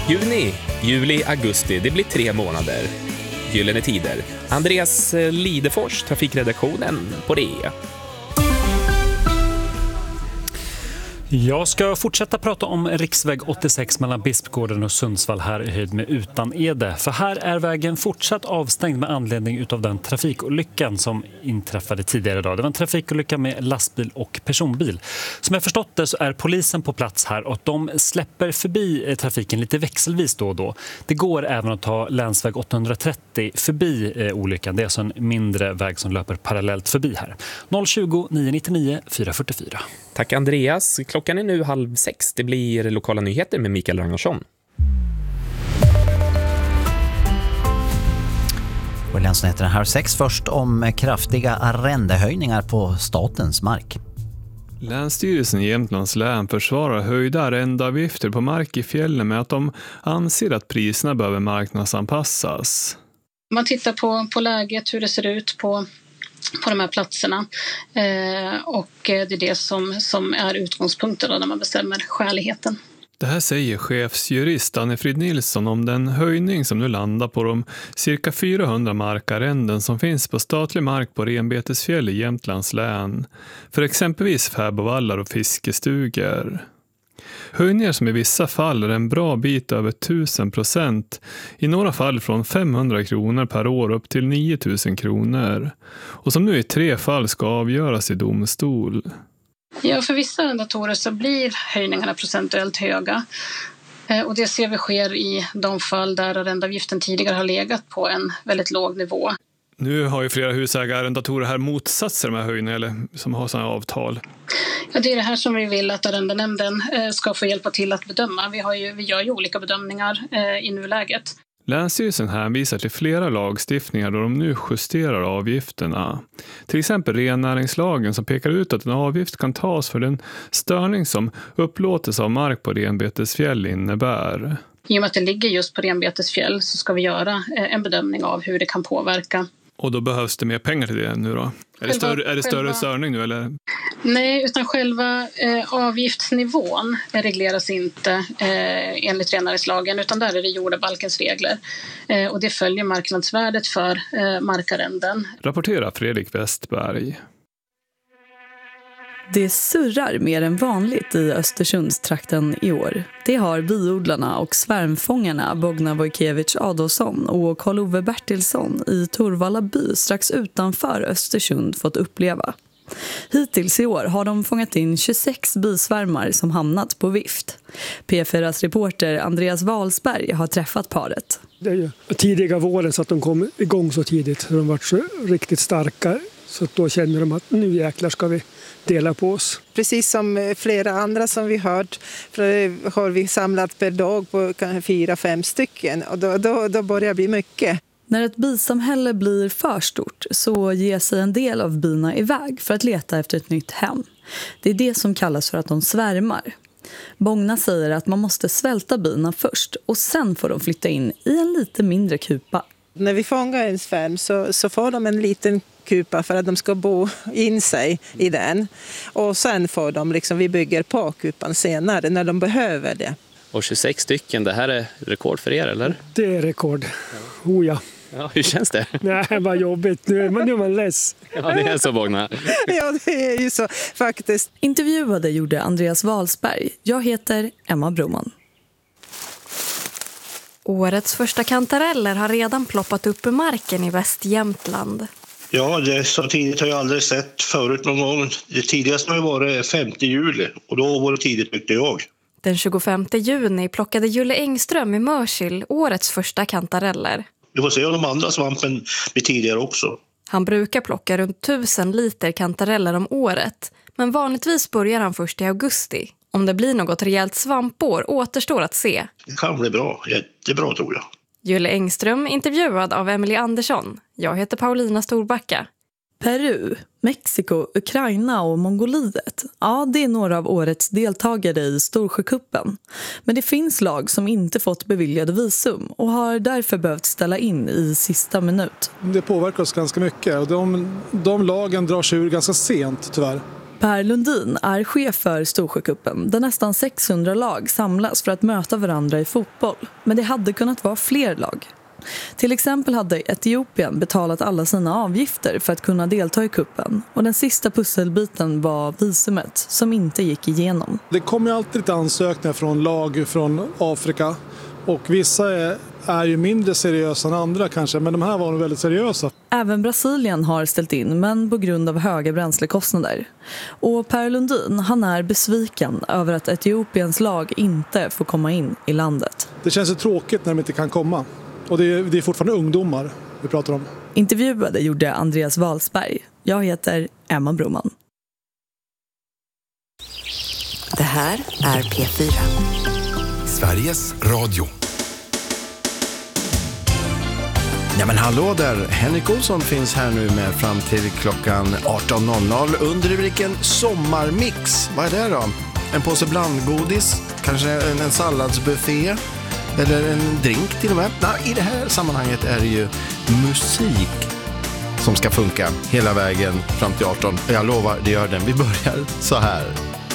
Juni, juli, augusti, det blir 3 månader. Gyllene tider. Andreas Lidefors, trafikredaktionen på det. Jag ska fortsätta prata om riksväg 86 mellan Bispgården och Sundsvall här i höjd med Utanede. För här är vägen fortsatt avstängd med anledning av den trafikolyckan som inträffade tidigare idag. Det var en trafikolycka med lastbil och personbil. Som jag förstått det så är polisen på plats här och de släpper förbi trafiken lite växelvis då och då. Det går även att ta länsväg 830 förbi olyckan. Det är alltså en mindre väg som löper parallellt förbi här. 020 999 444. Tack Andreas. Klockan är nu 5:30. Det blir lokala nyheter med Mikael Ragnarsson. Och länsnyheterna 5:30 först om kraftiga arrendehöjningar på statens mark. Länsstyrelsen i Jämtlands län försvarar höjda arrendeavgifter på mark i fjällen med att de anser att priserna behöver marknadsanpassas. Man tittar på läget, hur det ser ut på de här platserna och det är det som är utgångspunkten när man bestämmer skäligheten. Det här säger chefsjurist Anne-Frid Nilsson om den höjning som nu landar på de cirka 400 markarrenden som finns på statlig mark på Renbetesfjäll i Jämtlands län för exempelvis fäbodvallar och fiskestugor. Höjningar som i vissa fall är en bra bit över 1000%, i några fall från 500 kronor per år upp till 9000 kronor och som nu i 3 fall ska avgöras i domstol. Ja, för vissa arrendatorer så blir höjningarna procentuellt höga och det ser vi sker i de fall där arrendeavgiften tidigare har legat på en väldigt låg nivå. Nu har ju flera husägare arrendatorer här motsatt sig de här höjningarna eller som har sådana avtal. Ja, det är det här som vi vill att arrendenämnden ska få hjälpa till att bedöma. Vi gör ju olika bedömningar i nuläget. Länsstyrelsen hänvisar till flera lagstiftningar då de nu justerar avgifterna. Till exempel rennäringslagen som pekar ut att en avgift kan tas för den störning som upplåtelse av mark på Renbetesfjäll innebär. I och med att det ligger just på Renbetesfjäll så ska vi göra en bedömning av hur det kan påverka. Och då behövs det mer pengar till det nu då? Är det större störning nu eller? Nej, utan själva avgiftsnivån regleras inte enligt rennäringslagen utan där är det jordabalkens regler. Och det följer marknadsvärdet för markarrenden. Rapporterar Fredrik Westberg. Det surrar mer än vanligt i Östersundstrakten i år. Det har biodlarna och svärmfångarna Bogna Wojkiewicz Adolfsson och Karl-Ove Bertilsson i Torvalla by strax utanför Östersund fått uppleva. Hittills i år har de fångat in 26 bisvärmar som hamnat på vift. P4s reporter Andreas Wahlsberg har träffat paret. Det är ju tidiga våren så att de kom igång så tidigt. De var så riktigt starka. Så då känner de att nu jäklar ska vi dela på oss. Precis som flera andra som vi hört har vi samlat per dag på 4-5 stycken och då börjar det bli mycket. När ett bisamhälle blir för stort så ger sig en del av bina iväg för att leta efter ett nytt hem. Det är det som kallas för att de svärmar. Bogna säger att man måste svälta bina först och sen får de flytta in i en lite mindre kupa. När vi fångar en svärm så får de en liten kupa för att de ska bo in sig i den. Och sen får de vi bygger på kupan senare när de behöver det. Och 26 stycken, det här är rekord för er eller? Det är rekord. Oh ja. Ja, hur känns det? Nej, vad jobbigt. Nu är man less. Ja, det är så Bogna. Ja, det är ju så faktiskt. Intervjuade gjorde Andreas Wahlsberg. Jag heter Emma Broman. Årets första kantareller har redan ploppat upp ur marken i Västjämtland. Ja, det så tidigt har jag aldrig sett förut någon gång. Det tidigaste har ju varit 5 juli och då var det tidigt tyckte jag. Den 25 juni plockade Julle Engström i Mörsil årets första kantareller. Du får se om de andra svampen blir tidigare också. Han brukar plocka runt 1000 liter kantareller om året, men vanligtvis börjar han först i augusti. Om det blir något rejält svampår återstår att se. Det kan bli bra, jättebra tror jag. Julle Engström intervjuad av Emily Andersson. Jag heter Paulina Storbacka. Peru, Mexiko, Ukraina och Mongoliet. Ja, det är några av årets deltagare i Storsjökuppen. Men det finns lag som inte fått beviljade visum och har därför behövt ställa in i sista minut. Det påverkar oss ganska mycket och de lagen drar sig ur ganska sent tyvärr. Per Lundin är chef för Storsjöcupen där nästan 600 lag samlas för att möta varandra i fotboll. Men det hade kunnat vara fler lag. Till exempel hade Etiopien betalat alla sina avgifter för att kunna delta i kuppen. Och den sista pusselbiten var visumet som inte gick igenom. Det kommer ju alltid lite ansökningar från lag från Afrika. Och vissa är ju mindre seriösa än andra kanske, men de här var nog väldigt seriösa. Även Brasilien har ställt in, men på grund av höga bränslekostnader. Och Per Lundin, han är besviken över att Etiopiens lag inte får komma in i landet. Det känns ju tråkigt när de inte kan komma. Och det är fortfarande ungdomar vi pratar om. Intervjuade gjorde Andreas Walsberg. Jag heter Emma Broman. Det här är P4. Sveriges Radio. Ja men hallå där, Henrik Olsson finns här nu med fram till klockan 18.00 under rubriken Sommarmix. Vad är det då? En påse blandgodis? Kanske en salladsbuffé? Eller en drink till och med? Nej, i det här sammanhanget är det ju musik som ska funka hela vägen fram till 18. Jag lovar, det gör den. Vi börjar så här.